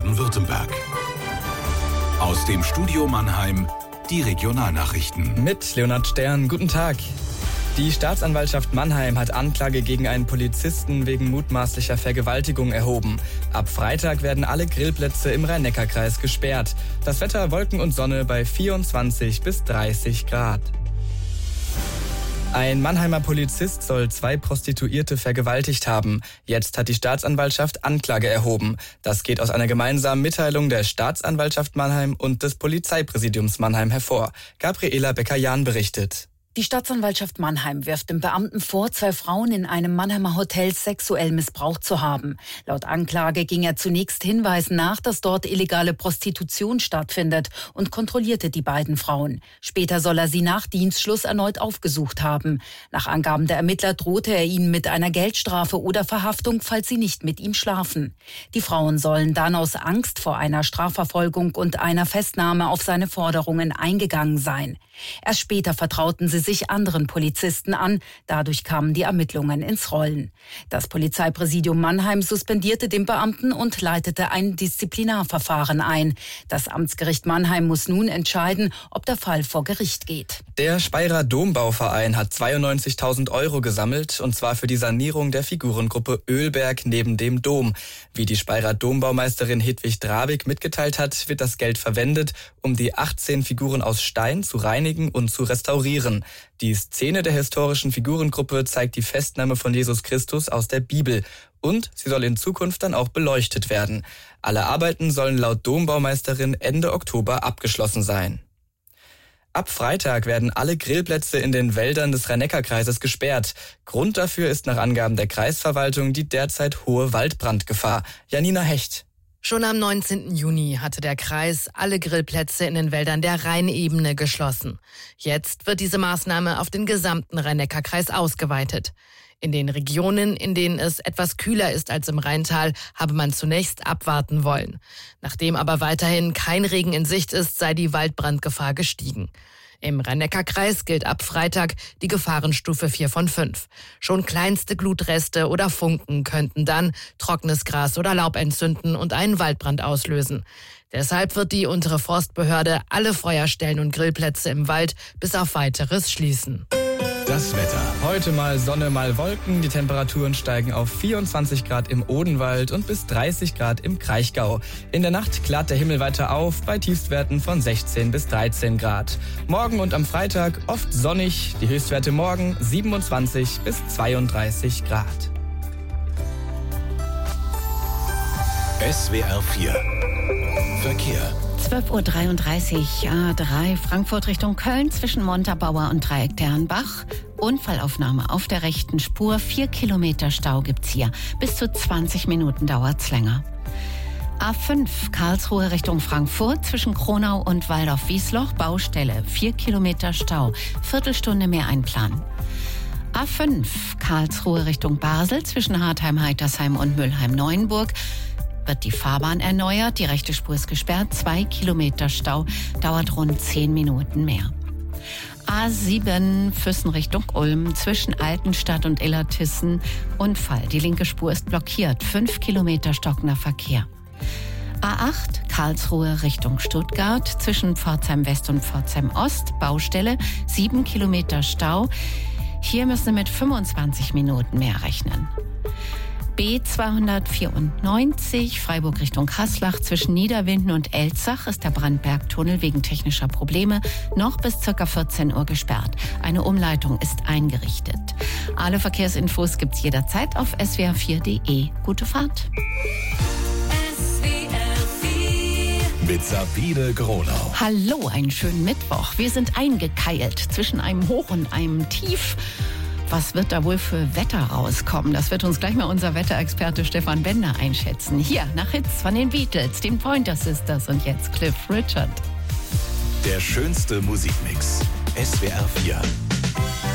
Baden-Württemberg. Aus dem Studio Mannheim die Regionalnachrichten. Mit Leonhard Stern, guten Tag. Die Staatsanwaltschaft Mannheim hat Anklage gegen einen Polizisten wegen mutmaßlicher Vergewaltigung erhoben. Ab Freitag werden alle Grillplätze im Rhein-Neckar-Kreis gesperrt. Das Wetter Wolken und Sonne bei 24 bis 30 Grad. Ein Mannheimer Polizist soll 2 Prostituierte vergewaltigt haben. Jetzt hat die Staatsanwaltschaft Anklage erhoben. Das geht aus einer gemeinsamen Mitteilung der Staatsanwaltschaft Mannheim und des Polizeipräsidiums Mannheim hervor. Gabriela Becker-Jahn berichtet. Die Staatsanwaltschaft Mannheim wirft dem Beamten vor, 2 Frauen in einem Mannheimer Hotel sexuell missbraucht zu haben. Laut Anklage ging er zunächst Hinweisen nach, dass dort illegale Prostitution stattfindet, und kontrollierte die beiden Frauen. Später soll er sie nach Dienstschluss erneut aufgesucht haben. Nach Angaben der Ermittler drohte er ihnen mit einer Geldstrafe oder Verhaftung, falls sie nicht mit ihm schlafen. Die Frauen sollen dann aus Angst vor einer Strafverfolgung und einer Festnahme auf seine Forderungen eingegangen sein. Erst später vertrauten sie sich anderen Polizisten an. Dadurch kamen die Ermittlungen ins Rollen. Das Polizeipräsidium Mannheim suspendierte den Beamten und leitete ein Disziplinarverfahren ein. Das Amtsgericht Mannheim muss nun entscheiden, ob der Fall vor Gericht geht. Der Speyerer Dombauverein hat 92.000 € gesammelt, und zwar für die Sanierung der Figurengruppe Ölberg neben dem Dom. Wie die Speyerer Dombaumeisterin Hedwig Drabig mitgeteilt hat, wird das Geld verwendet, um die 18 Figuren aus Stein zu reinigen und zu restaurieren. Die Szene der historischen Figurengruppe zeigt die Festnahme von Jesus Christus aus der Bibel, und sie soll in Zukunft dann auch beleuchtet werden. Alle Arbeiten sollen laut Dombaumeisterin Ende Oktober abgeschlossen sein. Ab Freitag werden alle Grillplätze in den Wäldern des Rhein-Neckar-Kreises gesperrt. Grund dafür ist nach Angaben der Kreisverwaltung die derzeit hohe Waldbrandgefahr. Janina Hecht. Schon am 19. Juni hatte der Kreis alle Grillplätze in den Wäldern der Rheinebene geschlossen. Jetzt wird diese Maßnahme auf den gesamten Rhein-Neckar-Kreis ausgeweitet. In den Regionen, in denen es etwas kühler ist als im Rheintal, habe man zunächst abwarten wollen. Nachdem aber weiterhin kein Regen in Sicht ist, sei die Waldbrandgefahr gestiegen. Im Rhein-Neckar-Kreis gilt ab Freitag die Gefahrenstufe 4 von 5. Schon kleinste Glutreste oder Funken könnten dann trockenes Gras oder Laub entzünden und einen Waldbrand auslösen. Deshalb wird die untere Forstbehörde alle Feuerstellen und Grillplätze im Wald bis auf Weiteres schließen. Das Wetter. Heute mal Sonne, mal Wolken. Die Temperaturen steigen auf 24 Grad im Odenwald und bis 30 Grad im Kraichgau. In der Nacht klart der Himmel weiter auf bei Tiefstwerten von 16 bis 13 Grad. Morgen und am Freitag oft sonnig. Die Höchstwerte morgen 27 bis 32 Grad. SWR 4 Verkehr. 12.33 Uhr, A3 Frankfurt Richtung Köln zwischen Montabaur und Dreieck Dernbach. Unfallaufnahme auf der rechten Spur. 4 Kilometer Stau gibt's hier. Bis zu 20 Minuten dauert's länger. A5 Karlsruhe Richtung Frankfurt zwischen Kronau und Waldorf-Wiesloch. Baustelle. 4 Kilometer Stau. Viertelstunde mehr einplanen. A5 Karlsruhe Richtung Basel zwischen Hartheim-Heitersheim und Mülheim-Neuenburg. Wird die Fahrbahn erneuert, die rechte Spur ist gesperrt, 2 Kilometer Stau, dauert rund 10 Minuten mehr. A7 Füssen Richtung Ulm zwischen Altenstadt und Illertissen, Unfall, die linke Spur ist blockiert, 5 Kilometer stockender Verkehr. A8 Karlsruhe Richtung Stuttgart zwischen Pforzheim West und Pforzheim Ost, Baustelle, 7 Kilometer Stau, hier müssen Sie mit 25 Minuten mehr rechnen. B294 Freiburg Richtung Haslach zwischen Niederwinden und Elzach ist der Brandbergtunnel wegen technischer Probleme noch bis ca. 14 Uhr gesperrt. Eine Umleitung ist eingerichtet. Alle Verkehrsinfos gibt's jederzeit auf swr4.de. Gute Fahrt. Mit Sabine Gronau. Hallo, einen schönen Mittwoch. Wir sind eingekeilt zwischen einem Hoch und einem Tief. Was wird da wohl für Wetter rauskommen? Das wird uns gleich mal unser Wetterexperte Stefan Bender einschätzen. Hier, nach Hits von den Beatles, den Pointer Sisters und jetzt Cliff Richard. Der schönste Musikmix. SWR 4.